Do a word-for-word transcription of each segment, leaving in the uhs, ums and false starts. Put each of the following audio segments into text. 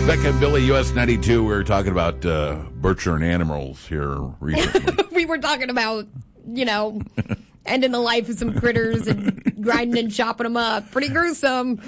Becca and Billy, U S ninety-two. We were talking about uh, butchering animals here recently. We were talking about, you know, ending the life of some critters and grinding and chopping them up. Pretty gruesome.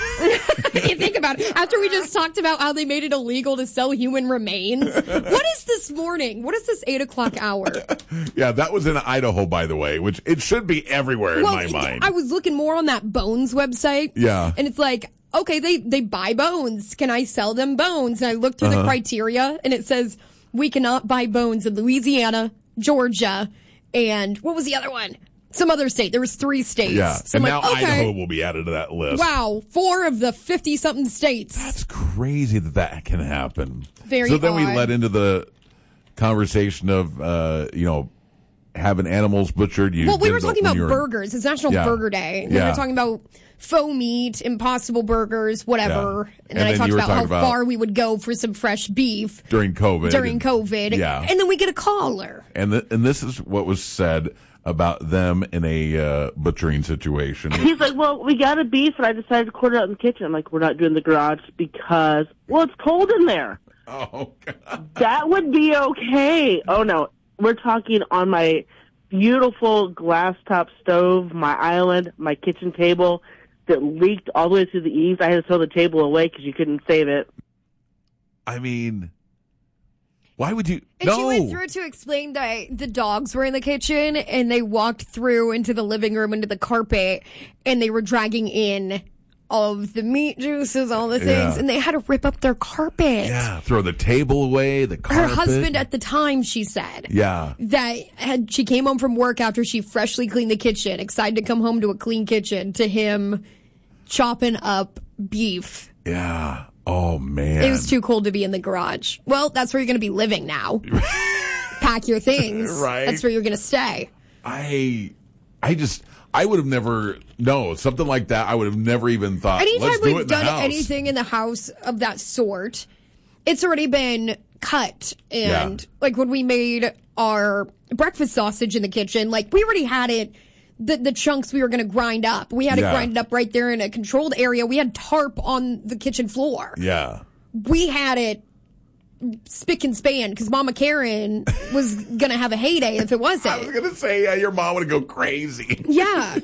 You think about it. After we just talked about how they made it illegal to sell human remains. What is this morning? What is this eight o'clock hour? Yeah, that was in Idaho, by the way, which it should be everywhere in well, my mind. I was looking more on that Bones website. Yeah. And it's like, okay, they, they buy bones. Can I sell them bones? And I looked through uh-huh. the criteria, and it says we cannot buy bones in Louisiana, Georgia, and what was the other one? Some other state. There was three states. Yeah, so and I'm now like, okay. Idaho will be added to that list. Wow, four of the fifty-something states. That's crazy that that can happen. Very So then odd. we led into the conversation of, uh, you know, having animals butchered. You well, we were did talking when about you were- burgers. It's National Yeah. Burger Day. And Yeah. we were talking about faux meat, Impossible Burgers, whatever. Yeah. And then And I then talked you were about how talking about- far we would go for some fresh beef during COVID. during and- COVID. Yeah. And then we get a caller. And th- and this is what was said about them in a uh, butchering situation. He's like, well, we got a beef, and I decided to quarter it out in the kitchen. I'm like, we're not doing the garage because, well, it's cold in there. Oh, God. That would be okay. Oh, no. We're talking on my beautiful glass top stove, my island, my kitchen table that leaked all the way through the eaves. I had to throw the table away because you couldn't save it. I mean, why would you? And no. she went through to explain that the dogs were in the kitchen and they walked through into the living room, into the carpet, and they were dragging in all of the meat juices, all the things, Yeah. and they had to rip up their carpet. Yeah, throw the table away, the Her carpet. husband at the time, she said. Yeah. That had she came home from work after she freshly cleaned the kitchen, excited to come home to a clean kitchen, to him chopping up beef. Yeah. Oh, man. It was too cold to be in the garage. Well, that's where you're going to be living now. Pack your things. Right. That's where you're going to stay. I, I just, I would have never, no, something like that, I would have never even thought, Anytime let's do it we've in the done house. anything in the house of that sort, it's already been cut. And Yeah. like when we made our breakfast sausage in the kitchen, like we already had it, the, the chunks we were going to grind up. We had Yeah. it grinded up right there in a controlled area. We had tarp on the kitchen floor. Yeah. We had it spick and span because Mama Karen was going to have a heyday if it wasn't. I was going to say, yeah, your mom would go crazy. Yeah.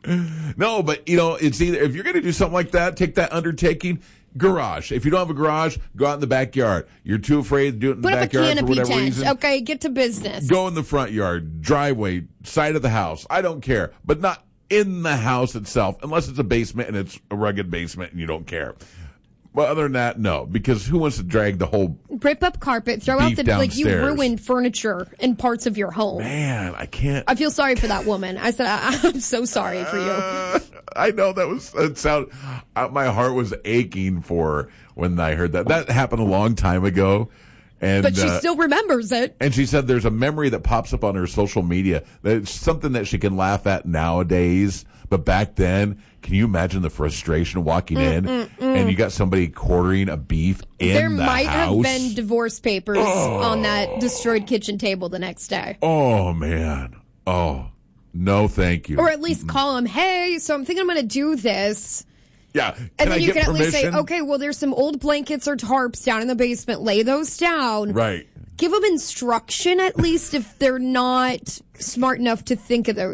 No, but, you know, it's either, if you're going to do something like that, take that undertaking, garage. If you don't have a garage, go out in the backyard. You're too afraid to do it in Put the up a backyard for canopy whatever tent. reason. Okay, get to business. Go in the front yard, driveway, side of the house. I don't care. But not in the house itself, unless it's a basement and it's a rugged basement and you don't care. But other than that, no. Because who wants to drag the whole Rip up carpet, throw out beef the, like you downstairs? ruined furniture in parts of your home. Man, I can't. I feel sorry for that woman. I said, I, I'm so sorry for you. Uh, I know that was, that sound, uh, my heart was aching for when I heard that. That happened a long time ago. And, But she uh, still remembers it. And she said there's a memory that pops up on her social media. That's something that she can laugh at nowadays. But back then, can you imagine the frustration walking in Mm-mm-mm. and you got somebody quartering a beef in There the might house? have been divorce papers Oh. on that destroyed kitchen table the next day. Oh, man. Oh, no, thank you. Or at least call them, hey, so I'm thinking I'm going to do this. Yeah. Can And then I you get can at permission? least say, okay, well, there's some old blankets or tarps down in the basement. Lay those down. Right. Give them instruction at least if they're not smart enough to think of those